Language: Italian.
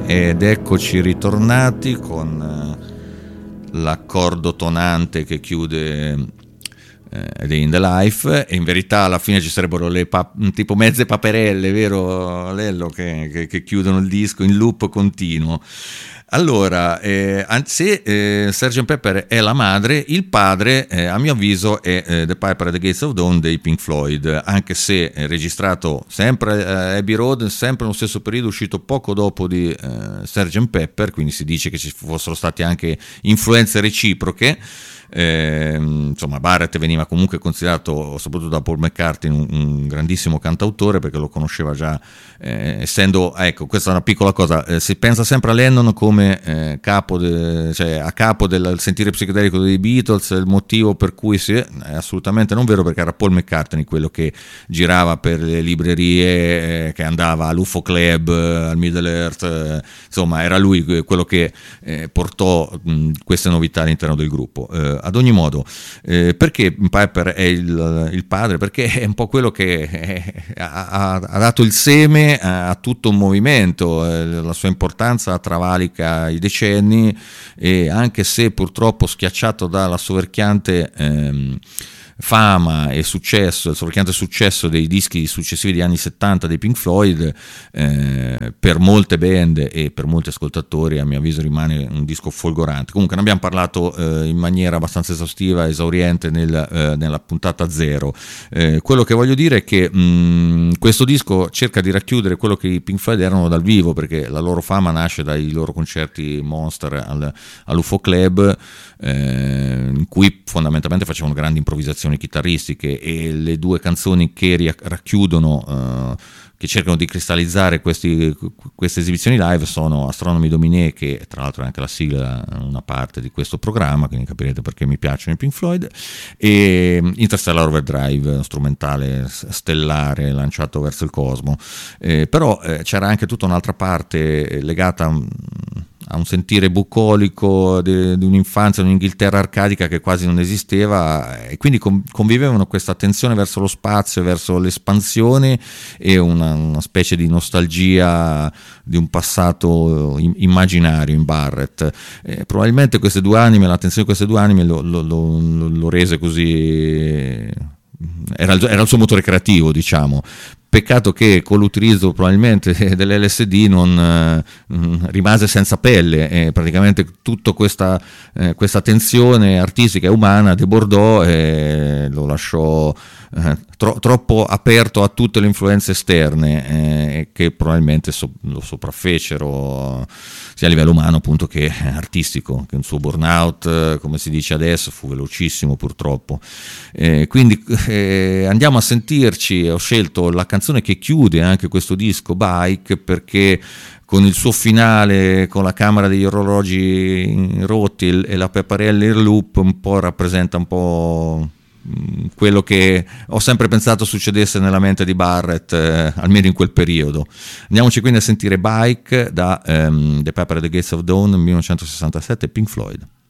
Ed eccoci ritornati con l'accordo tonante che chiude Day in the Life, e in verità alla fine ci sarebbero le tipo mezze paperelle, vero Lello, che chiudono il disco in loop continuo. Allora, se Sgt. Pepper è la madre, il padre a mio avviso è The Piper at the Gates of Dawn dei Pink Floyd, anche se è registrato sempre Abbey Road, sempre nello stesso periodo, uscito poco dopo di Sgt. Pepper, quindi si dice che ci fossero state anche influenze reciproche. Insomma, Barrett veniva comunque considerato, soprattutto da Paul McCartney, un grandissimo cantautore, perché lo conosceva già, essendo, ecco, questa è una piccola cosa, si pensa sempre a Lennon come a capo del sentire psichedelico dei Beatles, il motivo per cui è assolutamente non vero, perché era Paul McCartney quello che girava per le librerie, che andava all'UFO Club, al Middle Earth, insomma era lui quello che portò queste novità all'interno del gruppo. Ad ogni modo, perché Piper è il padre? Perché è un po' quello che ha dato il seme a tutto un movimento, la sua importanza travalica i decenni, e anche se purtroppo schiacciato dalla soverchiante fama e successo, il soverchiante successo dei dischi successivi degli anni 70 dei Pink Floyd, per molte band e per molti ascoltatori a mio avviso rimane un disco folgorante. Comunque ne abbiamo parlato in maniera abbastanza esaustiva, esauriente nella puntata 0. Quello che voglio dire è che questo disco cerca di racchiudere quello che i Pink Floyd erano dal vivo, perché la loro fama nasce dai loro concerti Monster all'UFO Club, in cui fondamentalmente facevano grandi improvvisazioni chitarristiche, e le due canzoni che racchiudono, che cercano di cristallizzare queste esibizioni live sono Astronomy Domine, che tra l'altro è anche la sigla, una parte di questo programma, quindi capirete perché mi piacciono i Pink Floyd, e Interstellar Overdrive, strumentale stellare lanciato verso il cosmo. Però c'era anche tutta un'altra parte legata a un sentire bucolico di un'infanzia, un'Inghilterra arcadica che quasi non esisteva, e quindi convivevano questa attenzione verso lo spazio, verso l'espansione, e una specie di nostalgia di un passato immaginario in Barrett. Probabilmente queste due anime, l'attenzione di queste due anime lo rese così, era il suo motore creativo, diciamo. Peccato che con l'utilizzo probabilmente dell'LSD non rimase senza pelle, praticamente tutta questa tensione artistica e umana debordò e lo lasciò troppo aperto a tutte le influenze esterne, che probabilmente lo sopraffecero sia a livello umano appunto che artistico, che il suo burnout, come si dice adesso, fu velocissimo purtroppo. Quindi andiamo a sentirci. Ho scelto la canzone che chiude anche questo disco, Bike, perché con il suo finale, con la camera degli orologi rotti e la pepparella in loop, un po' rappresenta un po' quello che ho sempre pensato succedesse nella mente di Barrett, almeno in quel periodo. Andiamoci quindi a sentire Bike da The Piper at the Gates of Dawn 1967, Pink Floyd.